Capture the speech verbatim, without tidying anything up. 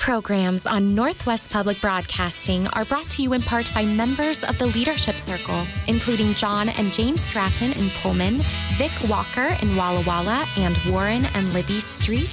programs on Northwest Public Broadcasting are brought to you in part by members of the Leadership Circle, including John and Jane Stratton in Pullman, Vic Walker in Walla Walla, and Warren and Libby Street,